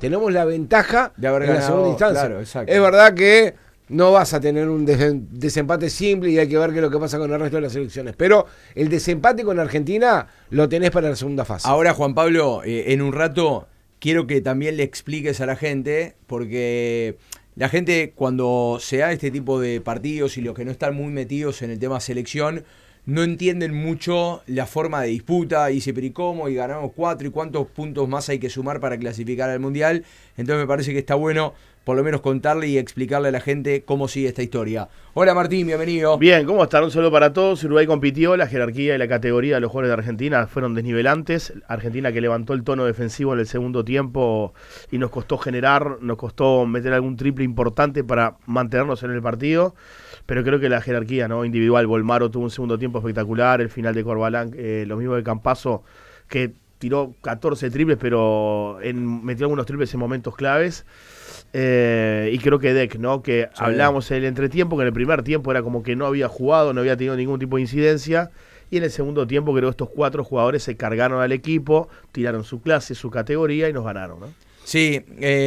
tenemos la ventaja de haber en ganado, la segunda instancia. Claro, exacto. Es verdad que no vas a tener un desempate simple y hay que ver qué es lo que pasa con el resto de las selecciones. Pero el desempate con Argentina lo tenés para la segunda fase. Ahora, Juan Pablo, en un rato quiero que también le expliques a la gente, porque la gente cuando se da este tipo de partidos y los que no están muy metidos en el tema selección, no entienden mucho la forma de disputa, y dice, pero ¿y cómo? Y ganamos 4, ¿y cuántos puntos más hay que sumar para clasificar al Mundial? Entonces me parece que está bueno por lo menos contarle y explicarle a la gente cómo sigue esta historia. Hola Martín, bienvenido. Bien, ¿cómo están? Un saludo para todos. Uruguay compitió, la jerarquía y la categoría de los jugadores de Argentina fueron desnivelantes. Argentina que levantó el tono defensivo en el segundo tiempo y nos costó meter algún triple importante para mantenernos en el partido. Pero creo que la jerarquía, ¿no?, individual, Bolmaro tuvo un segundo tiempo espectacular, el final de Corbalán, lo mismo de Campazzo, que tiró 14 triples, pero metió algunos triples en momentos claves. Y creo que Deck, ¿no?, que sí, hablábamos en el entretiempo, que en el primer tiempo era como que no había jugado, no había tenido ningún tipo de incidencia, y en el segundo tiempo creo que estos 4 jugadores se cargaron al equipo, tiraron su clase, su categoría y nos ganaron, ¿no? Sí,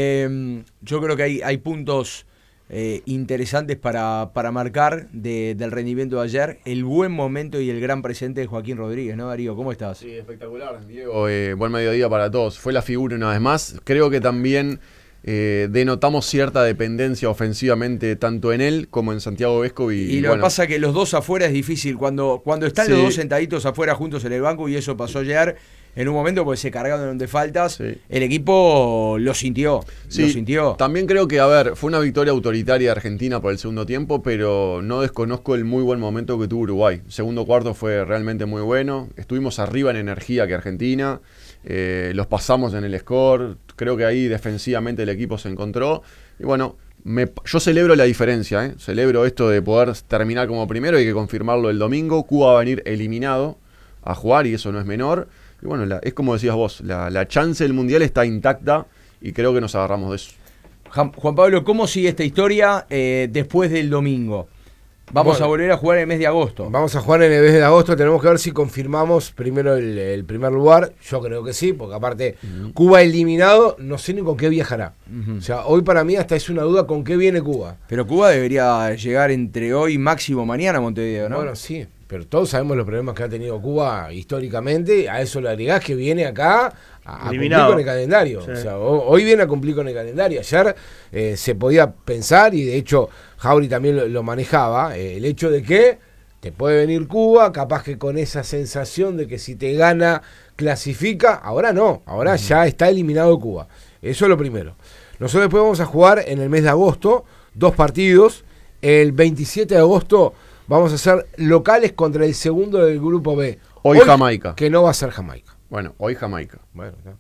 yo creo que hay puntos interesantes para marcar del rendimiento de ayer, el buen momento y el gran presente de Joaquín Rodríguez, ¿no, Darío? ¿Cómo estás? Sí, espectacular, Diego. Buen mediodía para todos. Fue la figura una vez más. Creo que también denotamos cierta dependencia ofensivamente tanto en él como en Santiago Vesco. Y lo que pasa es que los dos afuera es difícil. Cuando están sí, los dos sentaditos afuera juntos en el banco, y eso pasó ayer, en un momento porque se cargaron de faltas, sí, el equipo lo sintió. Sí, lo sintió. También creo que, fue una victoria autoritaria de Argentina por el segundo tiempo, pero no desconozco el muy buen momento que tuvo Uruguay. El segundo cuarto fue realmente muy bueno. Estuvimos arriba en energía que Argentina. Los pasamos en el score. Creo que ahí defensivamente el equipo se encontró. Y bueno, yo celebro la diferencia. Celebro esto de poder terminar como primero. Hay que confirmarlo el domingo. Cuba va a venir eliminado a jugar y eso no es menor. Y bueno, es como decías vos, la chance del Mundial está intacta y creo que nos agarramos de eso. Juan Pablo, ¿cómo sigue esta historia después del domingo? Vamos a volver a jugar en el mes de agosto. Vamos a jugar en el mes de agosto. Tenemos que ver si confirmamos primero el primer lugar. Yo creo que sí, porque aparte Cuba eliminado, no sé ni con qué viajará. O sea, hoy para mí hasta es una duda con qué viene Cuba. Pero Cuba debería llegar entre hoy máximo mañana a Montevideo, ¿no? Bueno, sí, pero todos sabemos los problemas que ha tenido Cuba históricamente. A eso le agregás que viene acá a cumplir con el calendario. Sí. O sea, hoy viene a cumplir con el calendario. Ayer se podía pensar, y de hecho Jauri también lo manejaba, el hecho de que te puede venir Cuba, capaz que con esa sensación de que si te gana, clasifica. Ahora no, ahora ya está eliminado Cuba. Eso es lo primero. Nosotros después vamos a jugar en el mes de agosto 2 partidos. El 27 de agosto vamos a ser locales contra el segundo del grupo B. Hoy Jamaica. Que no va a ser Jamaica. Bueno, hoy Jamaica. Bueno, no.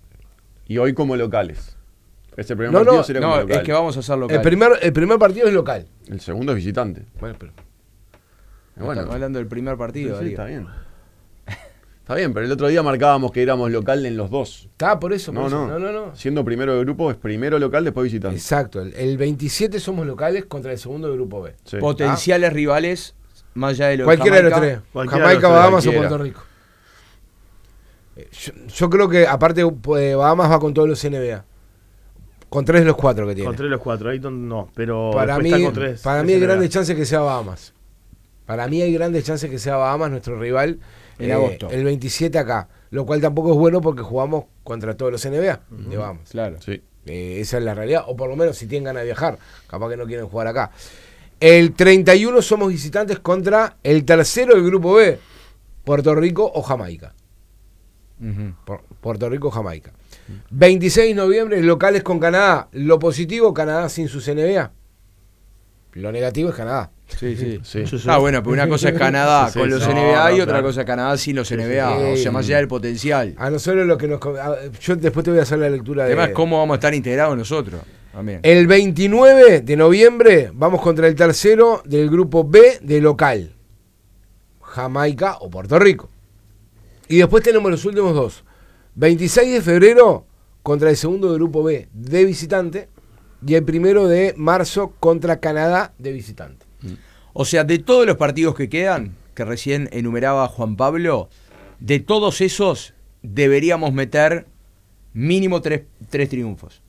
Y hoy como locales. Ese primer partido sería como local. Es que vamos a hacer local. El primer partido es local. El segundo es visitante. Bueno, pero... Estamos hablando del primer partido. Sí, está bien. Está bien, pero el otro día marcábamos que éramos local en los dos. Está, por eso. No. Siendo primero de grupo, es primero local, después visitante. Exacto. El 27 somos locales contra el segundo de grupo B. Sí. Potenciales rivales, más allá de lo Cualquiera de de los tres. Jamaica, Bahamas o Puerto Rico. Yo creo que aparte Bahamas va con todos los NBA. Con 3 de los 4 que tiene. Con 3 de los 4, ahí no, pero para mí, está con 3. Para mí hay grandes chances que sea Bahamas. Para mí hay grandes chances que sea Bahamas nuestro rival en agosto. El 27 acá. Lo cual tampoco es bueno porque jugamos contra todos los NBA de Bahamas. Claro. Sí. Esa es la realidad. O por lo menos si tienen ganas de viajar. Capaz que no quieren jugar acá. El 31 somos visitantes contra el tercero del grupo B. Puerto Rico o Jamaica. Puerto Rico o Jamaica. 26 de noviembre, locales con Canadá. Lo positivo, Canadá sin sus NBA. Lo negativo es Canadá. Sí. Bueno, pero una cosa es Canadá con los NBA y otra cosa es Canadá sin los NBA. O sea, más allá del potencial. A nosotros lo que nos... Yo después te voy a hacer la lectura de... Además, ¿cómo vamos a estar integrados nosotros? También. El 29 de noviembre vamos contra el tercero del grupo B de local. Jamaica o Puerto Rico. Y después tenemos los últimos 2. 26 de febrero contra el segundo del grupo B de visitante. Y el 1 de marzo contra Canadá de visitante. O sea, de todos los partidos que quedan, que recién enumeraba Juan Pablo, de todos esos deberíamos meter mínimo 3 triunfos.